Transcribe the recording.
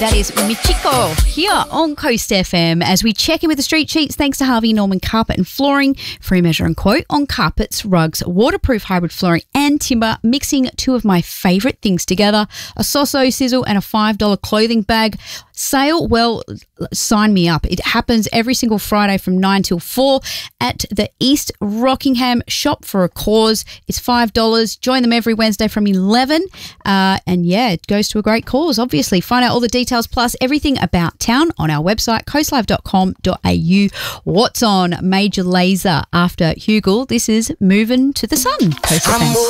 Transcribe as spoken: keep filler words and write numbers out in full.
That is Michiko here on Coast F M as we check in with the street sheets thanks to Harvey Norman Carpet and Flooring. Free measure and quote on carpets, rugs, waterproof hybrid flooring and timber, mixing two of my favourite things together, a Soso sizzle and a five dollars clothing bag. Sale, well, sign me up. It happens every single Friday from nine till four at the East Rockingham Shop for a Cause. It's five dollars. Join them every Wednesday from eleven. Uh, and yeah, it goes to a great cause, obviously. Find out all the details plus everything about town on our website, coastlive dot com dot a u. What's on Major Lazer after Hugel? This is Moving to the Sun. Coast F M.